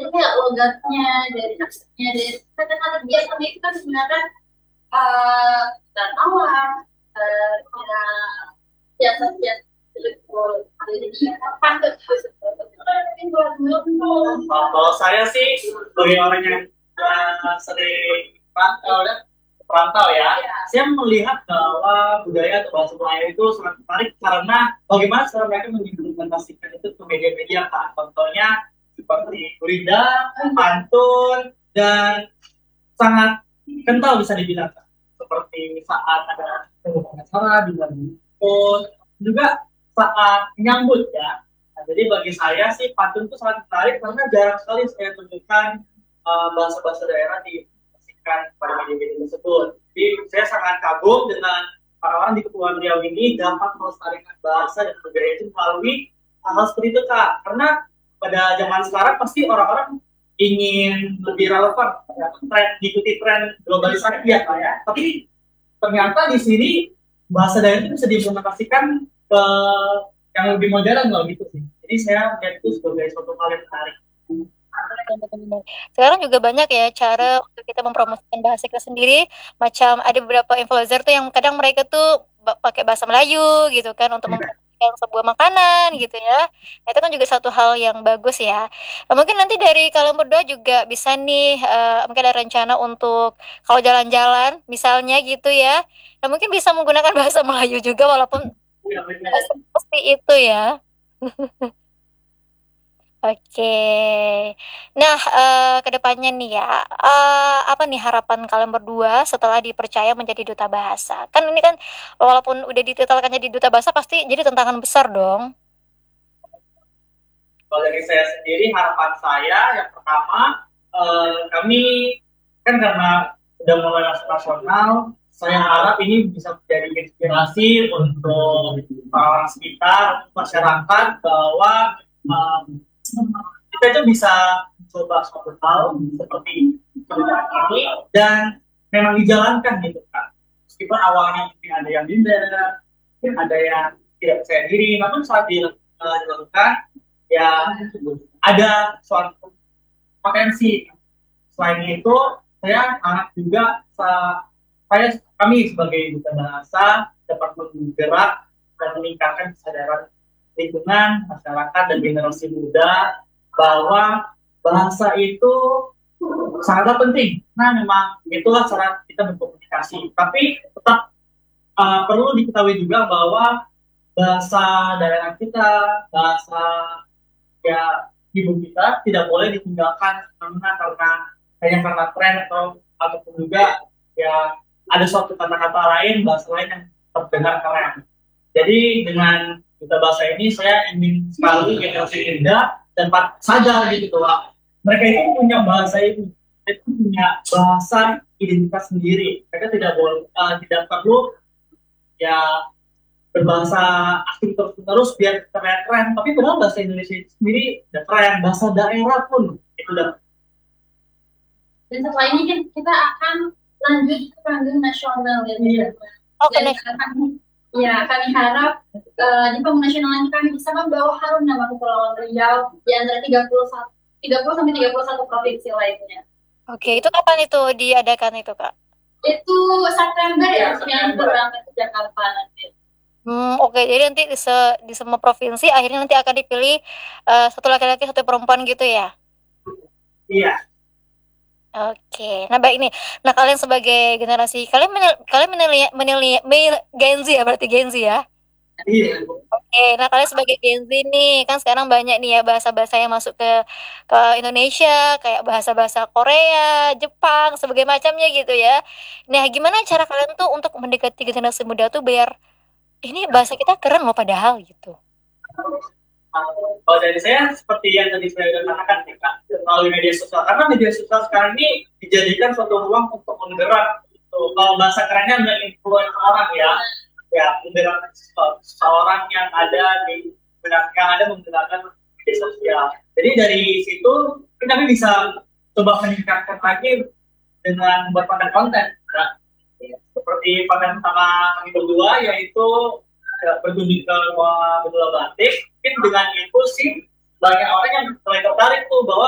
kayak logatnya, dari aksennya, dari kata-kata biasa itu kan sebenarnya dan awam, ya biasa biasa. Kalau saya sih sebagai orang yang sering perantau ya, saya melihat bahwa budaya atau bahasa Melayu itu sangat menarik karena bagaimana cara mereka mengimplementasikan itu ke media-media kan. Contohnya seperti gurindam, pantun, dan sangat kental bisa dibilang kan. Seperti saat ada acara di bulan juga saat menyambut ya. Nah, jadi bagi saya sih pantun itu sangat menarik karena jarang sekali saya temukan bahasa-bahasa daerah diaplikasikan pada media-media tersebut. Jadi saya sangat kagum dengan orang-orang di Kepulauan Riau ini dapat melestarikan bahasa dan budaya itu melalui hal-hal seperti itu kak. Karena pada zaman sekarang pasti orang-orang ingin lebih relevan ya, diikuti tren globalisasi ya kak ya. Tapi ternyata di sini bahasa daerah itu bisa diimplementasikan ke yang lebih modern loh gitu sih. Jadi saya melihat itu sebagai suatu hal yang menarik. Benar-benar. Sekarang juga banyak ya cara untuk kita mempromosikan bahasa kita sendiri. Macam ada beberapa influencer tuh yang kadang mereka tuh pakai bahasa Melayu gitu kan untuk mempromosikan sebuah makanan gitu ya. Nah, itu kan juga satu hal yang bagus ya. Nah, mungkin nanti dari kalian berdua juga bisa nih mungkin ada rencana untuk kalau jalan-jalan misalnya gitu ya. Nah, mungkin bisa menggunakan bahasa Melayu juga walaupun Ya, nggak seperti itu ya. Oke. Nah, ke depannya nih ya, apa nih harapan kalian berdua setelah dipercaya menjadi duta bahasa? Kan ini kan walaupun udah dititelkan jadi duta bahasa pasti jadi tantangan besar dong. kalau dari saya sendiri harapan saya yang pertama kami kan karena udah mulai nasional, saya harap ini bisa menjadi inspirasi untuk orang sekitar, masyarakat bahwa uh, kita itu bisa coba suatu hal seperti ini dan memang dijalankan gitu kan. Meskipun awalnya mungkin ada yang minder, mungkin ada yang tidak percaya diri, namun saat dilakukan ya ada suatu potensi. Selain itu, saya harap juga kami sebagai duta bahasa dapat menggerak dan meningkatkan kesadaran lingkungan, masyarakat, dan generasi muda bahwa bahasa itu sangatlah penting. Nah, memang itulah cara kita berkomunikasi. Tapi tetap perlu diketahui juga bahwa bahasa daerah kita, bahasa ya ibu kita tidak boleh ditinggalkan karena hanya karena tren ataupun juga ya ada suatu kata-kata lain, bahasa lain yang terdengar keren. Jadi dengan kita bahasa ini saya ingin sekali generasi muda dan sadar gitu bahwa mereka itu punya bahasa itu punya bahasa identitas sendiri. Mereka tidak perlu ya berbahasa asing terus biar terlihat keren. Tapi padahal bahasa Indonesia itu sendiri udah keren. Bahasa daerah pun itu udah. Dan setelah ini kita akan lanjut ke panggung nasional ya. Iya. Oke, Dan kami harap di panggung nasional ini kami bisa membawa harum nama Kepulauan Riau di antara 30 sampai 31 provinsi lainnya. Oke, itu kapan itu diadakan itu, Kak? Itu September ya, yang berangkat ke Jakarta nanti. Oke. Jadi nanti di semua provinsi akhirnya nanti akan dipilih satu laki-laki, satu perempuan gitu ya? Iya. Oke. Nah, baik nih. Nah, kalian sebagai generasi, kalian menilai Gen Z ya, berarti Gen Z ya? Iya. Oke. Nah, kalian sebagai Gen Z nih, kan sekarang banyak nih ya bahasa-bahasa yang masuk ke Indonesia, kayak bahasa-bahasa Korea, Jepang, sebagai macamnya gitu ya. Nah, gimana cara kalian tuh untuk mendekati generasi muda tuh biar ini bahasa kita keren loh padahal gitu. Kalau dari saya seperti yang tadi saya sudah katakan nih Kak, melalui media sosial. Karena media sosial sekarang ini dijadikan suatu ruang untuk menggerak. Kalau bahasa kerennya menginfluence orang ya menggerak seseorang yang ada menggunakan media sosial. Jadi dari situ kami bisa coba meningkatkan lagi dengan membuat konten-konten. Nah, seperti konten pertama kami berdua yaitu berkunjung ke rumah Bedula Batik, mungkin dengan itu sih banyak orang yang mulai tertarik tuh bahwa